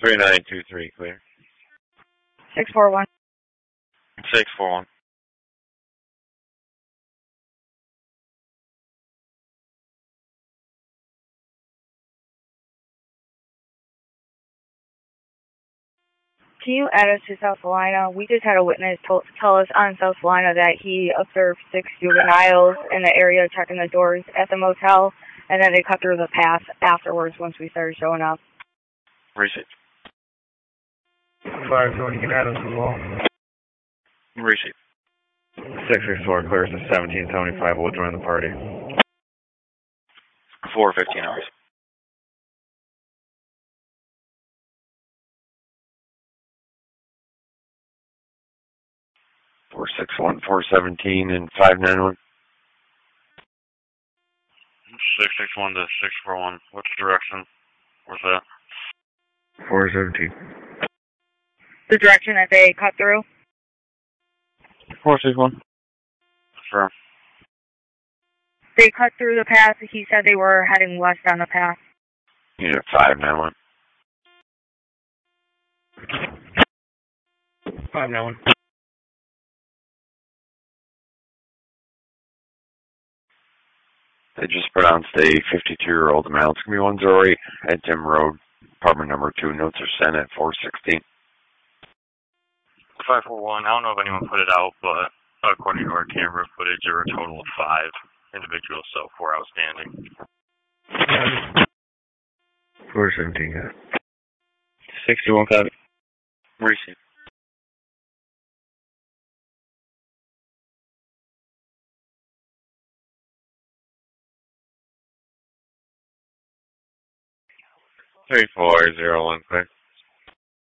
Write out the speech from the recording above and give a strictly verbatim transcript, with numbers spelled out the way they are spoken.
three nine two three, clear. six four one. six four one. Can you add us to South Salina? We just had a witness told, tell us on South Salina that he observed six juveniles in the area checking the doors at the motel, and then they cut through the path afterwards once we started showing up. Receipt. Five, so you can add us as well. Receipt. six six four clears to seventeen seventy-five. We'll join the party. four fifteen hours. four six one, four seventeen, and five nine one. six six one to six four one. Which direction? Where's that? four seventeen. The direction that they cut through? four six one. Sure. They cut through the path. He said they were heading west on the path. Yeah, five nine one. five nine one. They just pronounced a fifty-two-year-old male. It's going to be one oh eight at Tim Road, apartment number two. Notes are sent at four sixteen. five four one. I don't know if anyone put it out, but according to our camera footage, there were a total of five individuals, so four outstanding. four seventeen, yeah. sixty-one copy. Receipt. three four zero one, clear.